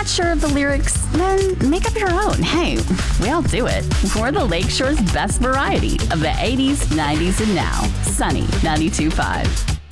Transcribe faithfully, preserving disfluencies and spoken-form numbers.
not sure of the lyrics? Then make up your own. Hey, we all do it. We're the Lakeshore's best variety of the eighties, nineties, and now. Sunny ninety-two point five.